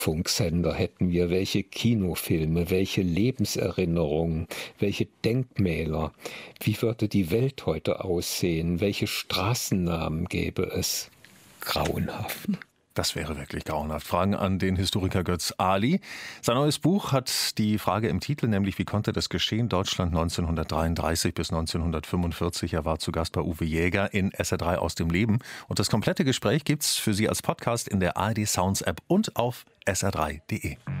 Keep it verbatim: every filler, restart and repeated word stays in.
Funksender hätten wir, welche Kinofilme, welche Lebenserinnerungen, welche Denkmäler. Wie würde die Welt heute aussehen? Welche Straßennamen gäbe es? Grauenhaft. Das wäre wirklich grauenhaft. Fragen an den Historiker Götz Ali. Sein neues Buch hat die Frage im Titel, nämlich wie konnte das geschehen? Deutschland neunzehnhundertdreiunddreißig bis neunzehnhundertfünfundvierzig. Er war zu Gast bei Uwe Jäger in S R drei aus dem Leben. Und das komplette Gespräch gibt's für Sie als Podcast in der A R D Sounds App und auf S R drei punkt de.